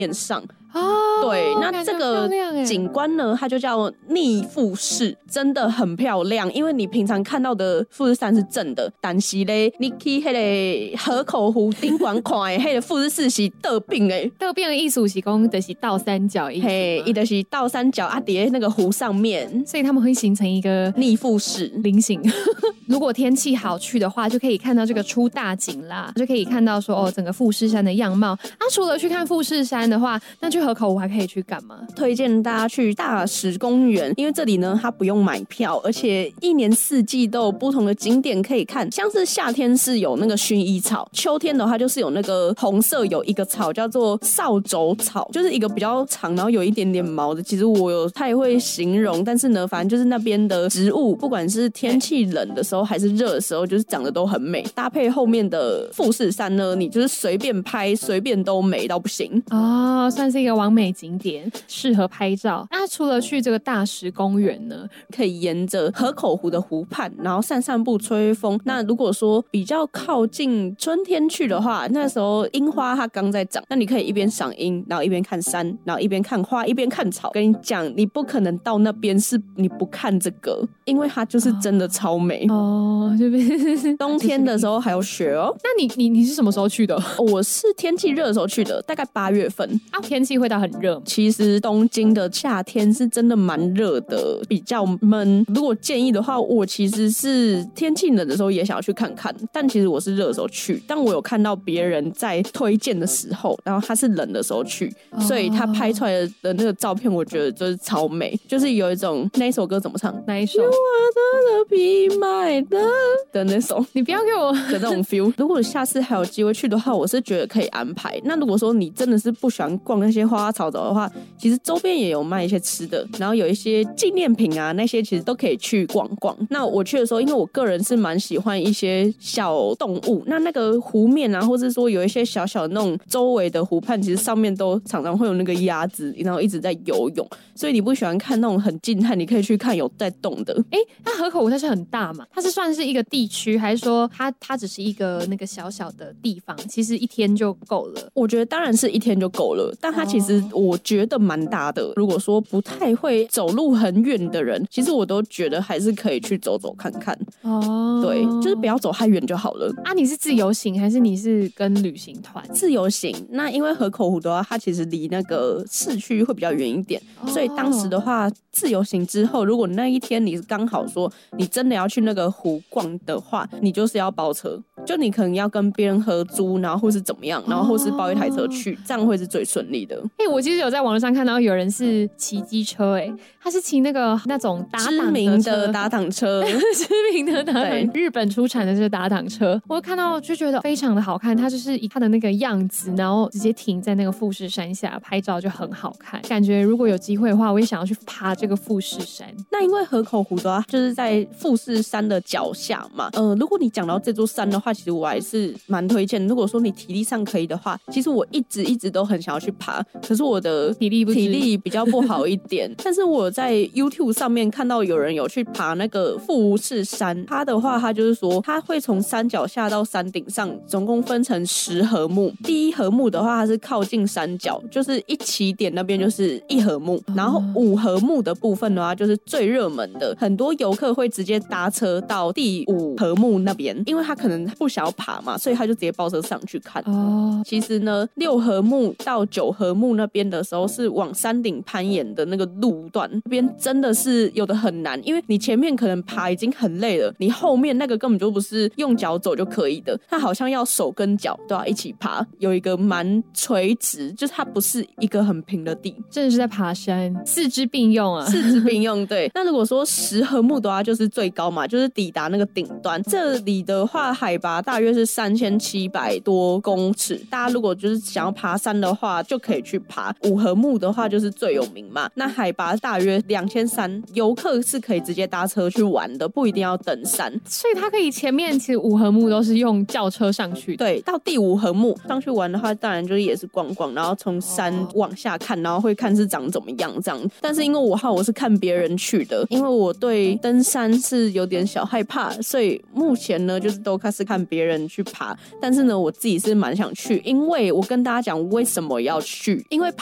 面上。 对， 那这个景观呢，它就叫逆富士，真的很漂亮。因为你平常看到的富士山是正的，但是咧，你去那个河口湖顶馆看的那个富士山是倒扁的。 倒扁的意思是讲就是倒三角意思， 嘿，它就是倒三角啊，叠那个湖上面， 所以他们会形成一个逆富士菱形。如果天气好去的话，就可以看到这个出大景啦，就可以看到说整个富士山的样貌。除了去看富士山的话，那去河口湖还可以去干嘛？ 推荐大家去大石公园，因为这里呢它不用买票，而且一年四季都有不同的景点可以看。像是夏天是有那个薰衣草，秋天的话就是有那个红色有一个草叫做扫帚草，就是一个比较长然后有一点点毛的。其实我有太会形容，但是呢反正就是那边的植物不管是天气冷的时候还是热的时候，就是长得都很美。搭配后面的富士山呢，你就是随便拍随便都美到不行算是一个完美景点，适合拍照。那除了去这个大石公园呢， 可以沿着河口湖的湖畔然后散散步吹风。那如果说比较靠近春天去的话，那时候樱花它刚在长，那你可以一边赏樱然后一边看山，然后一边看花一边看草。跟你讲，你不可能到那边是你不看这个，因为它就是真的超美冬天的时候还有雪哦。 那你是什么时候去的？ 我是天气热的时候去的，大概8月份。 天气会到很热吗？ 其实东京的夏天是真的蛮热的，比较闷。如果建议的话，我其实是天气冷的时候也想要去看看，但其实我是热的时候去。但我有看到别人在推荐的时候，然后他是冷的时候去，所以他拍出来的那个照片，我觉得就是超美，就是有一种那一首歌怎么唱？ 哪一首？ You are the be my love 的那首， 你不要给我的那种 feel。如果下次还有机会去的话，我是觉得可以安排。那如果说你真的是不喜欢逛那些花花草草的话，其实周边也有卖一些吃的，然后有一些纪念品啊，那些其实都可以去逛逛。那我去的时候，因为我个人是蛮喜欢一些小动物，那个湖面啊，或是说有一些小小的那种周围的湖畔，其实上面都常常会有那个鸭子，然后一直在游泳。所以你不喜欢看那种很静态，你可以去看有在动的。 那河口湖它是很大嘛？它是算是一个地区，还是说它只是一个那个小小的地方？其实一天就够了。 我觉得当然是一天就够了，但它其实我觉得蛮大的。如果说不太会走路很远的人，其实我都觉得还是可以去走走看看。对，就是不要走太远就好了。 你是自由行还是你是跟旅行团？ 自由行。那因为河口湖的话，它其实离那个市区会比较远一点，所以当时的话，自由行之后，如果那一天你刚好说你真的要去那个湖逛的话，你就是要包车，就你可能要跟别人合租，然后或是怎么样，然后或是包一台车去，这样会是最顺利的。 我其实有在网络上看到有人是骑机车，他是骑那种打档的车， 知名的打档车知名的打档，日本出产的这个打档车，我看到就觉得非常的好看。它就是以它的那个样子，然后直接停在那个富士山下拍照就很好看。感觉如果有机会的话，我也想要去爬这个富士山。 那因为河口湖的话，就是在富士山的脚下嘛。如果你讲到这座山的话，其实我还是蛮推荐。如果说你体力上可以的话，其实我一直都很想要去爬，可是我的体力比较不好一点。但是我在 YouTube 上面看到有人有去爬那个富士山，他的话他就是说他会从山脚下到山顶上，总共分成10合目。第一合目的话，它是靠近山脚，就是一起点那边就是1合目，然后5合目的部分的话就是最热门的，很多游客会直接搭车到第5合目那边，因为他可能不想要爬嘛，所以他就直接包车上去看。其实呢，6合目到9合目那边的时候是往山顶攀岩的那个路段，那边真的是有的很难，因为你前面可能爬已经很累了，你后面那个根本就不是用脚走就可以的，它好像要手跟脚都要一起爬，有一个蛮垂直，就是它不是一个很平的地， 真的是在爬山，四肢并用啊， 四肢并用。对，那如果说10合目的话，就是最高嘛，就是抵达那个顶端。这里的话，海拔大约是3700多公尺，大家如果就是想要爬山的话，就可以去爬。 五合目的话就是最有名嘛，那海拔大约2300，游客是可以直接搭车去玩的，不一定要登山。 所以它可以前面其实五合目都是用轿车上去的。 对，到第五合目上去玩的话，当然就是也是逛逛，然后从山往下看，然后会看是长怎么样这样。但是因为我是看别人去的，因为我对登山是有点小害怕，所以目前呢就是都开始看别人去爬。但是呢，我自己是蛮想去，因为我跟大家讲为什么要去，因为